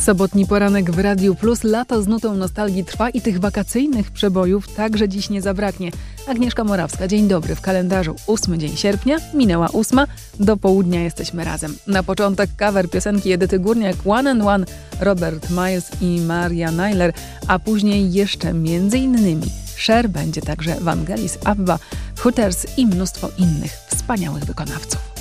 Sobotni poranek w Radiu Plus. Lato z nutą nostalgii trwa i tych wakacyjnych przebojów także dziś nie zabraknie. Agnieszka Morawska, dzień dobry. W kalendarzu 8 dzień sierpnia, minęła 8, do południa jesteśmy razem. Na początek cover piosenki Edyty Górniak One and One, Robert Miles i Maria Nyler, a później jeszcze m.in. Cher, będzie także Vangelis, Abba, Hooters i mnóstwo innych wspaniałych wykonawców.